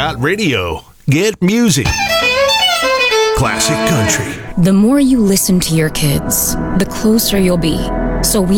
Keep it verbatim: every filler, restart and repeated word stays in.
Radio. Get music. Classic country. The more you listen to your kids, the closer you'll be. So we